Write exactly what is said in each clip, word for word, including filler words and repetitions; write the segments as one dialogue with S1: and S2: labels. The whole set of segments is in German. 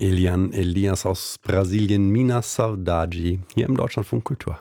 S1: Elian Elias aus Brasilien, Minas Saudade, hier im Deutschlandfunk Kultur.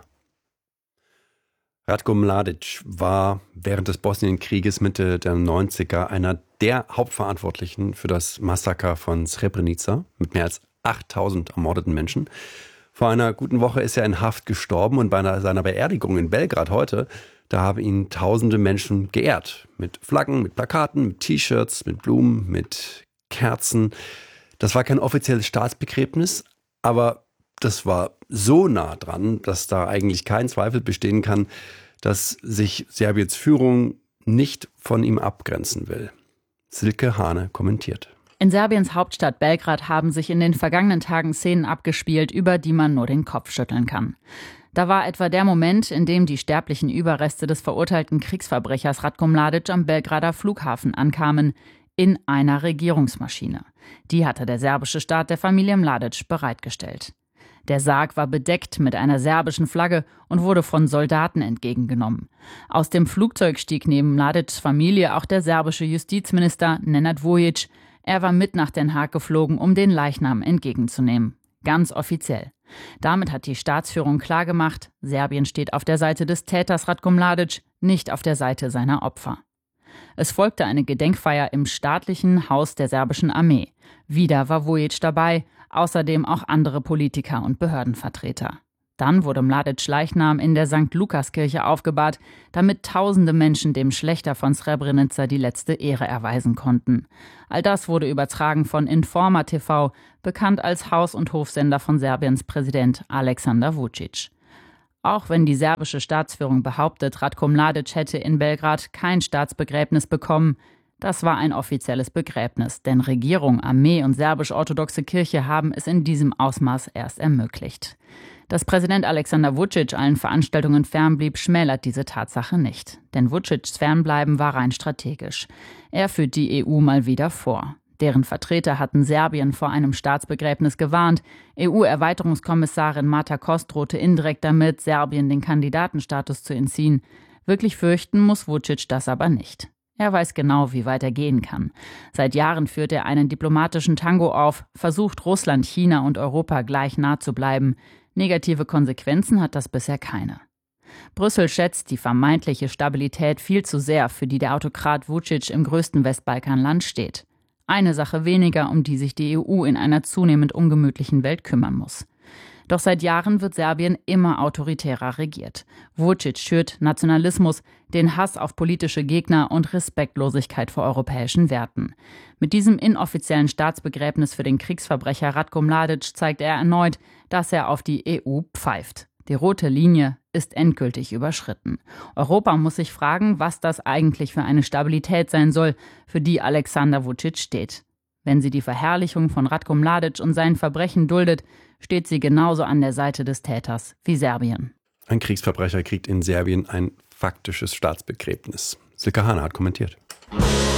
S1: Ratko Mladic war während des Bosnienkrieges Mitte der neunziger einer der Hauptverantwortlichen für das Massaker von Srebrenica mit mehr als achttausend ermordeten Menschen. Vor einer guten Woche ist er in Haft gestorben und bei seiner Beerdigung in Belgrad heute, da haben ihn tausende Menschen geehrt. Mit Flaggen, mit Plakaten, mit T-Shirts, mit Blumen, mit Kerzen. Das war kein offizielles Staatsbegräbnis, aber das war so nah dran, dass da eigentlich kein Zweifel bestehen kann, dass sich Serbiens Führung nicht von ihm abgrenzen will. Silke Hane kommentiert.
S2: In Serbiens Hauptstadt Belgrad haben sich in den vergangenen Tagen Szenen abgespielt, über die man nur den Kopf schütteln kann. Da war etwa der Moment, in dem die sterblichen Überreste des verurteilten Kriegsverbrechers Ratko Mladic am Belgrader Flughafen ankamen, in einer Regierungsmaschine. Die hatte der serbische Staat der Familie Mladic bereitgestellt. Der Sarg war bedeckt mit einer serbischen Flagge und wurde von Soldaten entgegengenommen. Aus dem Flugzeug stieg neben Mladics Familie auch der serbische Justizminister Nenad Vujic. Er war mit nach Den Haag geflogen, um den Leichnam entgegenzunehmen. Ganz offiziell. Damit hat die Staatsführung klargemacht, Serbien steht auf der Seite des Täters Ratko Mladic, nicht auf der Seite seiner Opfer. Es folgte eine Gedenkfeier im staatlichen Haus der serbischen Armee. Wieder war Vujic dabei, außerdem auch andere Politiker und Behördenvertreter. Dann wurde Mladics Leichnam in der Sankt Lukas-Kirche aufgebahrt, damit tausende Menschen dem Schlächter von Srebrenica die letzte Ehre erweisen konnten. All das wurde übertragen von Informa T V, bekannt als Haus- und Hofsender von Serbiens Präsident Aleksandar Vučić. Auch wenn die serbische Staatsführung behauptet, Ratko Mladic hätte in Belgrad kein Staatsbegräbnis bekommen, das war ein offizielles Begräbnis, denn Regierung, Armee und serbisch-orthodoxe Kirche haben es in diesem Ausmaß erst ermöglicht. Dass Präsident Aleksandar Vučić allen Veranstaltungen fernblieb, schmälert diese Tatsache nicht. Denn Vučićs Fernbleiben war rein strategisch. Er führt die E U mal wieder vor. Deren Vertreter hatten Serbien vor einem Staatsbegräbnis gewarnt. E U-Erweiterungskommissarin Marta Kos drohte indirekt damit, Serbien den Kandidatenstatus zu entziehen. Wirklich fürchten muss Vučić das aber nicht. Er weiß genau, wie weit er gehen kann. Seit Jahren führt er einen diplomatischen Tango auf, versucht Russland, China und Europa gleich nah zu bleiben. Negative Konsequenzen hat das bisher keine. Brüssel schätzt die vermeintliche Stabilität viel zu sehr, für die der Autokrat Vučić im größten Westbalkanland steht. Eine Sache weniger, um die sich die E U in einer zunehmend ungemütlichen Welt kümmern muss. Doch seit Jahren wird Serbien immer autoritärer regiert. Vučić schürt Nationalismus, den Hass auf politische Gegner und Respektlosigkeit vor europäischen Werten. Mit diesem inoffiziellen Staatsbegräbnis für den Kriegsverbrecher Ratko Mladic zeigt er erneut, dass er auf die E U pfeift. Die rote Linie ist endgültig überschritten. Europa muss sich fragen, was das eigentlich für eine Stabilität sein soll, für die Aleksandar Vučić steht. Wenn sie die Verherrlichung von Ratko Mladic und seinen Verbrechen duldet, steht sie genauso an der Seite des Täters wie Serbien.
S1: Ein Kriegsverbrecher kriegt in Serbien ein faktisches Staatsbegräbnis. Silke Hane hat kommentiert.